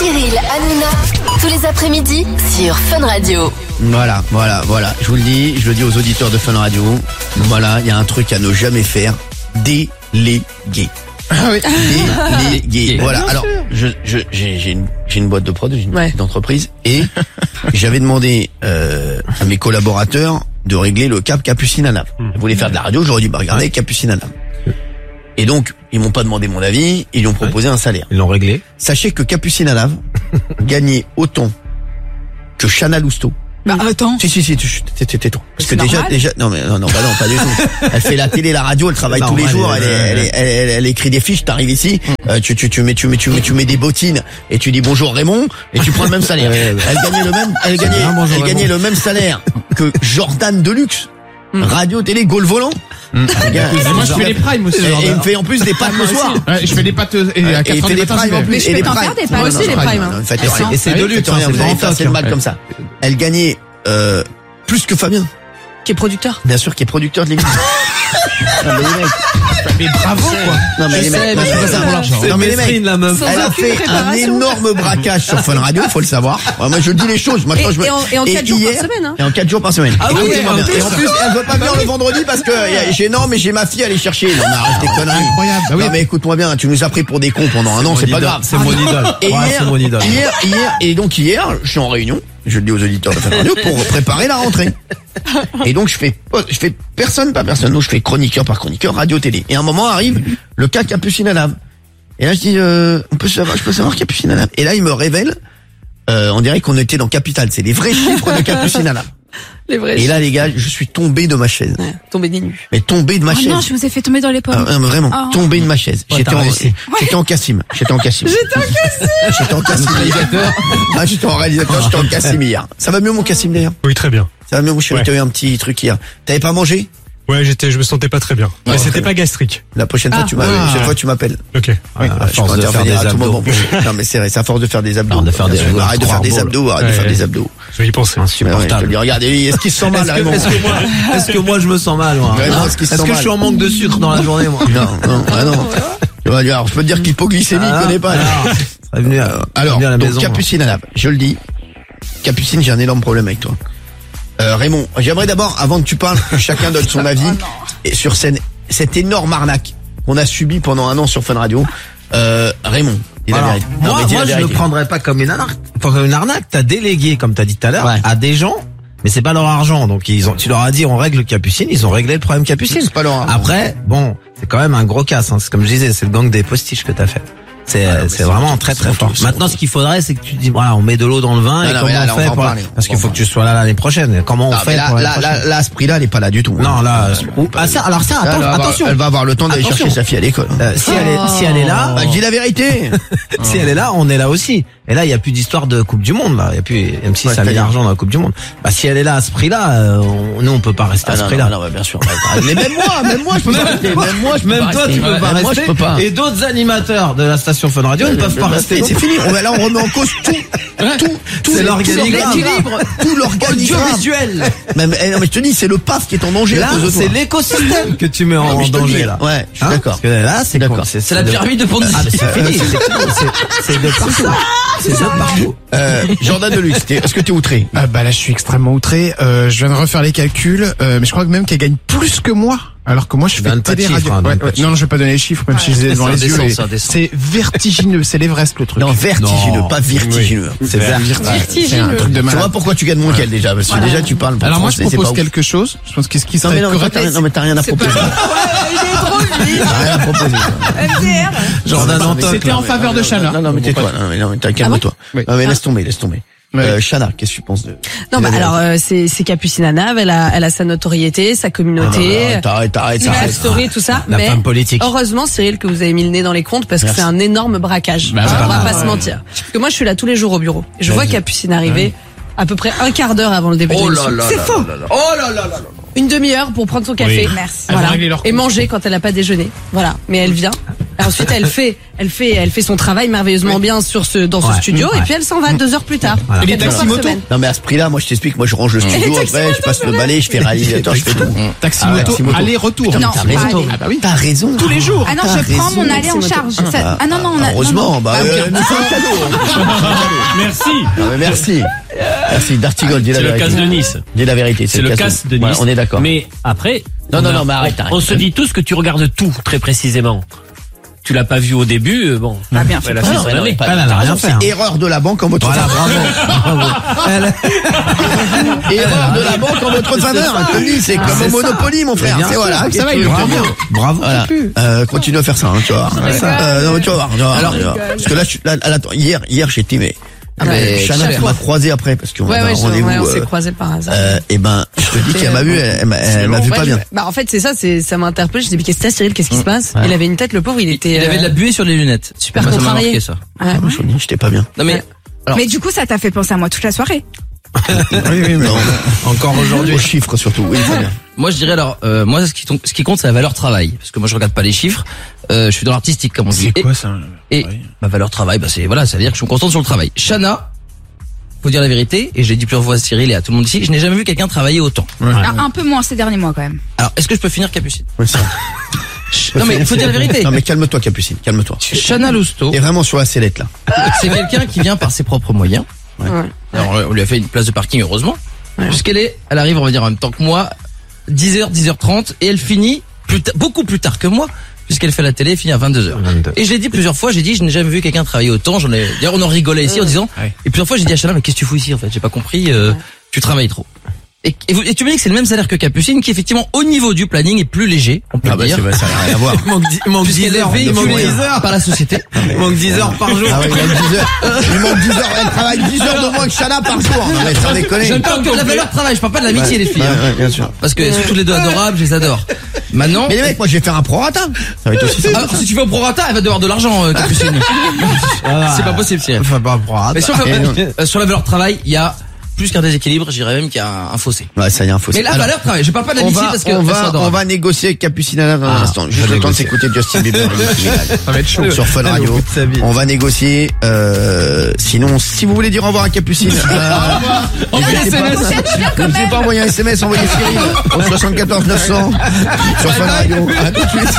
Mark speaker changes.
Speaker 1: Cyril, Hanouna, tous les après-midi sur Fun Radio.
Speaker 2: Voilà. Je vous le dis, je le dis aux auditeurs de Fun Radio. Voilà, il y a un truc à ne jamais faire. Déléguer.
Speaker 3: Ah oui.
Speaker 2: Déléguer. Voilà. Alors, j'ai une boîte de prod, j'ai une petite entreprise et j'avais demandé à mes collaborateurs de régler le câble Capucine à lave. Ils voulaient faire de la radio, j'aurais dit regardez Capucine à lave. Et donc, ils m'ont pas demandé mon avis, ils lui ont proposé un salaire.
Speaker 4: Ils l'ont réglé.
Speaker 2: Sachez que Capucine à lave gagnait autant que Chana Lousteau.
Speaker 3: Bah attends.
Speaker 2: Si, tais-toi. Parce que déjà, non, pas du tout. Elle fait la télé, la radio, elle travaille tous les jours, elle écrit des fiches, t'arrives ici, tu mets des bottines, et tu dis bonjour Raymond, et tu prends le même salaire. Elle gagnait le même salaire que Jordan Deluxe. Radio, télé, Gaulle volant.
Speaker 5: Moi je fais les primes aussi.
Speaker 2: Et il me fait en plus des pâtes le soir.
Speaker 5: Ouais, je fais des pâtes et à 4 heures du matin.
Speaker 3: Mais je peux t'en faire des pâtes aussi, les primes.
Speaker 2: Et c'est de luxe, c'est mal comme ça. Elle gagnait plus que Fabien.
Speaker 3: Qui est producteur.
Speaker 2: Bien sûr, qui est producteur de l'émission. Non mais les mecs.
Speaker 5: Mais bravo quoi.
Speaker 2: Non mais les mecs, moi je fais ça pour l'argent. Non mais les mecs, elle a fait un énorme braquage sur Fun Radio, faut le savoir. Moi je dis les choses. Moi quand je
Speaker 3: et en 4 jours par semaine hein.
Speaker 2: Et en 4 jours par semaine.
Speaker 4: Ah oui,
Speaker 2: et en plus elle veut pas venir le vendredi parce que j'ai ma fille à aller chercher. Non mais arrête tes conneries.
Speaker 5: Incroyable.
Speaker 2: Non mais écoute-moi bien, tu nous as pris pour des cons pendant un an, c'est pas grave.
Speaker 4: C'est mon idole.
Speaker 2: C'est mon idole. Hier, je suis en réunion. Je le dis aux auditeurs de Fun Radio pour préparer la rentrée. Et donc je fais personne par personne, donc je fais chroniqueur par chroniqueur, radio télé. Et à un moment arrive le cas Capucine à lave. Et là je dis je peux savoir Capucine à lave. Et là il me révèle on dirait qu'on était dans Capital, c'est les vrais chiffres de Capucine à lave.
Speaker 3: Les vrais.
Speaker 2: Et là les gars, je suis tombé de ma chaise.
Speaker 3: Ouais, tombé des nues.
Speaker 2: Mais tombé de ma chaise.
Speaker 6: Non, je vous ai fait tomber dans les pommes.
Speaker 2: Non, mais vraiment, tombé de ma chaise. J'étais en Cassim. J'étais en Cassim réalisateur. Ah, j'étais en réalisateur, j'étais en Cassim hier. Ça va mieux mon Cassim d'ailleurs?
Speaker 7: Oui, très bien.
Speaker 2: Ça va mieux, mon chéri, t'as eu un petit truc hier. T'avais pas mangé?
Speaker 7: Ouais, je me sentais pas très bien. Mais c'était pas gastrique.
Speaker 2: La prochaine fois, tu m'appelles.
Speaker 7: Ok.
Speaker 2: Je peux intervenir à tout moment. Non, mais c'est vrai, c'est à force de faire des abdos. Arrête de faire des abdos.
Speaker 7: Je vais y penser.
Speaker 4: Insupportable.
Speaker 2: Regardez, est-ce qu'il se sent mal, Raymond?
Speaker 4: Est-ce que moi je me sens mal, moi?
Speaker 2: Est-ce que
Speaker 4: je suis en manque de sucre dans la journée, moi?
Speaker 2: Non. Alors, je peux te dire qu'hypoglycémie, il connaît pas. Alors, donc, Capucine à lave. Je le dis. Capucine, j'ai un énorme problème avec toi. Raymond, j'aimerais d'abord, avant que tu parles, que chacun donne son avis et sur cette énorme arnaque qu'on a subie pendant un an sur Fun Radio. Raymond, dis la vérité.
Speaker 4: Moi, je ne le prendrais pas comme une arnaque. T'as délégué, comme t'as dit tout à l'heure, à des gens, mais c'est pas leur argent. Donc tu leur as dit on règle Capucine, ils ont réglé le problème Capucine.
Speaker 2: C'est pas leur argent.
Speaker 4: Après, bon, c'est quand même un gros casse. Hein. C'est comme je disais, c'est le gang des postiches que t'as fait. C'est vraiment très très fort. Maintenant, ce qu'il faudrait, c'est que tu dis, voilà, on met de l'eau dans le vin et comment on fait pour parce qu'il faut que tu sois là l'année prochaine. Comment on fait pour l'année prochaine?
Speaker 2: Là, à ce prix-là, elle est pas là du tout.
Speaker 4: Non, là, attention.
Speaker 2: Elle va avoir le temps d'aller chercher sa fille à l'école.
Speaker 4: Si elle est là,
Speaker 2: je dis la vérité.
Speaker 4: Si elle est là, on est là aussi. Et là, il y a plus d'histoire de Coupe du Monde, là. Il y a plus, même si ça met l'argent dans la Coupe du Monde. Bah, si elle est là à ce prix-là, nous, on peut pas rester à ce prix-là.
Speaker 2: Non, bien sûr. Mais même moi, je peux pas rester.
Speaker 4: Même toi, tu peux pas rester.
Speaker 2: Moi, je peux pas.
Speaker 4: Et d'autres animateurs de la station Fun Radio ne peuvent pas rester.
Speaker 2: C'est fini. Là, on remet en cause tout
Speaker 4: c'est l'organigramme.
Speaker 2: Tout l'organigramme.
Speaker 4: Audiovisuel.
Speaker 2: Non, mais je te dis, c'est le PAF qui est en danger.
Speaker 4: Là, c'est l'écosystème que tu mets en danger, là.
Speaker 2: Ouais, je suis d'accord.
Speaker 4: Parce que là, c'est d'accord.
Speaker 3: C'est la pyramide de Ponzi.
Speaker 4: Ah, c'est fini. C'est de partout. C'est de partout.
Speaker 2: Jordan Deluxe, est-ce que t'es outré?
Speaker 5: Bah là, je suis extrêmement outré. Je viens de refaire les calculs, mais je crois que même qu'elle gagne plus que moi. Alors que moi, je fais télé radio. Non, je vais pas donner les chiffres, même si je les ai devant les yeux. C'est vertigineux, c'est l'Everest, le truc.
Speaker 2: Non, vertigineux, pas vertigineux.
Speaker 5: C'est vertigineux. C'est un truc de malade.
Speaker 2: Tu vois pourquoi tu gagnes moins qu'elle déjà? Parce que déjà, tu parles.
Speaker 5: Alors moi, je propose quelque chose. Je pense qu'est-ce qui serait correct.
Speaker 2: Non, mais t'as rien à proposer. T'as rien à proposer.
Speaker 3: MDR.
Speaker 5: C'était en faveur de Chana.
Speaker 2: Non, mais tais-toi. Non, mais calme-toi. Non, mais laisse tomber. Chana, qu'est-ce que tu penses de...
Speaker 3: Non, bah alors c'est Capucine à lave, elle a sa notoriété, sa communauté, sa story, tout ça.
Speaker 4: La
Speaker 3: mais
Speaker 4: femme politique.
Speaker 3: Heureusement, Cyril, que vous avez mis le nez dans les comptes parce que c'est un énorme braquage. On va pas se mentir. Parce que moi, je suis là tous les jours au bureau. Et je vois Capucine arriver à peu près un quart d'heure avant le début de l'émission. C'est faux.
Speaker 2: Oh là là.
Speaker 3: Une demi-heure pour prendre son café.
Speaker 6: Merci.
Speaker 3: Voilà. Et manger quand elle n'a pas déjeuné. Voilà. Mais elle vient. Ensuite, elle fait son travail merveilleusement bien dans ce studio, et puis elle s'en va 2 heures plus tard.
Speaker 5: Et les taxi-moto?
Speaker 2: Non, mais à ce prix-là, moi, je t'explique, moi, je range le studio, après, je passe le balai, je fais réalisateur, je fais tout.
Speaker 5: Taxi-moto, aller-retour.
Speaker 6: Non,
Speaker 2: t'as raison.
Speaker 6: ah
Speaker 2: bah oui, t'as raison.
Speaker 5: Tous les jours.
Speaker 6: Ah non, je prends mon aller en charge. Ah non, non,
Speaker 2: heureusement, bah, nous fait un cadeau.
Speaker 7: Merci.
Speaker 2: Non, mais merci. Merci, Dartigol, dis la vérité.
Speaker 8: C'est le casse de Nice.
Speaker 2: Dis la vérité.
Speaker 8: C'est le casse de Nice.
Speaker 2: Voilà, on est d'accord.
Speaker 8: Mais après.
Speaker 2: Non, mais arrête.
Speaker 8: On se dit tous que tu regardes tout, très précisément. Tu l'as pas vu au début, bon.
Speaker 6: Pas bien fait.
Speaker 8: Elle a fait son année.
Speaker 4: Elle n'a rien fait.
Speaker 2: C'est erreur de la banque en votre faveur.
Speaker 4: Bravo.
Speaker 2: Erreur de la banque en votre faveur. C'est comme au Monopoly, mon frère. C'est voilà.
Speaker 5: Ça va, il le prend bien.
Speaker 4: Bravo.
Speaker 2: Continue à faire ça, tu vois. Non, tu vas voir. Alors, parce que là, hier, j'étais, mais Chana m'a croisé après parce qu'on avait un rendez-vous.
Speaker 3: On s'est croisés par hasard.
Speaker 2: Et ben, je te dis qu'elle m'a vu, elle m'a vu pas bien.
Speaker 3: Bah en fait c'est ça m'a interpellé. Je me suis dit qu'est-ce que c'est Cyril, qu'est-ce qui se passe? Il avait une tête, le pauvre, il
Speaker 9: avait de la buée sur les lunettes.
Speaker 3: Super contrarié.
Speaker 9: Ça.
Speaker 2: J'étais pas bien.
Speaker 9: Non mais.
Speaker 6: Alors, mais du coup ça t'a fait penser à moi toute la soirée.
Speaker 2: Oui, mais non.
Speaker 4: Encore aujourd'hui.
Speaker 2: Aux chiffres surtout. Oui, très bien.
Speaker 9: Moi je dirais alors, moi ce qui compte c'est la valeur travail, parce que moi je regarde pas les chiffres. Je suis dans l'artistique comme on dit.
Speaker 5: C'est quoi ça?
Speaker 9: Et ma valeur travail, bah c'est voilà, ça veut dire que je suis content sur le travail. Chana, faut dire la vérité, et je l'ai dit plusieurs fois à Cyril et à tout le monde ici, je n'ai jamais vu quelqu'un travailler autant.
Speaker 6: Ouais. Un peu moins ces derniers mois quand même.
Speaker 9: Alors, est-ce que je peux finir, Capucine?
Speaker 2: Oui, ça.
Speaker 9: Non mais faut dire la vérité.
Speaker 2: Non mais calme-toi, Capucine, calme-toi.
Speaker 9: Chana Lousteau.
Speaker 2: T'es vraiment sur la sellette là.
Speaker 9: C'est quelqu'un qui vient par ses propres moyens. Ouais. Alors on lui a fait une place de parking heureusement. Ouais. Elle arrive on va dire en même temps que moi, 10h, 10h30, et elle finit beaucoup plus tard que moi. Puisqu'elle fait la télé, elle finit à 22h. Et je l'ai dit plusieurs fois, je n'ai jamais vu quelqu'un travailler autant. D'ailleurs, on en rigolait ici en disant, et plusieurs fois j'ai dit à Chana, mais qu'est-ce que tu fous ici en fait? J'ai pas compris, tu travailles trop. Et tu me dis que c'est le même salaire que Capucine, qui effectivement au niveau du planning est plus léger, on peut dire.
Speaker 2: C'est vrai, ça n'a rien à voir.
Speaker 4: Il manque 10 heures
Speaker 9: par la société.
Speaker 4: Il manque 10 heures par jour.
Speaker 2: Ah oui, il manque 10 heures. Il manque 10 heures, elle travaille 10 heures de moins que Chana par jour. Non mais sans déconner.
Speaker 9: Je ne parle que de la valeur travail, je parle pas de l'amitié les filles.
Speaker 2: Ouais, bien sûr.
Speaker 9: Parce que elles sont toutes les deux adorables, je les adore. Maintenant.
Speaker 2: Mais les mecs, moi je vais faire un prorata. Ça va être aussi ça.
Speaker 9: Alors si tu fais un prorata, elle va devoir de l'argent, Capucine. C'est pas possible, Cyril.
Speaker 4: Enfin, pas un prorata.
Speaker 9: Mais sur la valeur travail, il y a plus qu'un déséquilibre, je dirais même qu'il y a un fossé.
Speaker 2: Ouais, ça y a un fossé.
Speaker 9: Mais la valeur travail, je parle pas d'amitié parce que
Speaker 2: on va négocier avec Capucine dans un instant. Juste le temps de s'écouter Justin Bieber.
Speaker 5: Ça va être chaud.
Speaker 2: Sur Fun Radio. On va négocier, sinon, si vous voulez dire au revoir à Capucine, n'hésitez pas à envoyer un SMS, envoyez Cyril au 74 900 sur Fun Radio. À tout de suite.